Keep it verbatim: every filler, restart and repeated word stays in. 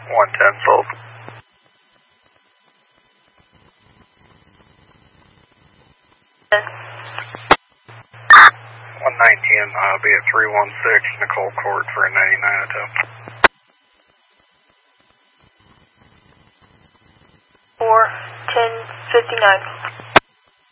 one ten sold. one nineteen, uh, be at three one six Nicole Court for a ninety-nine attempt. four ten fifty-nine.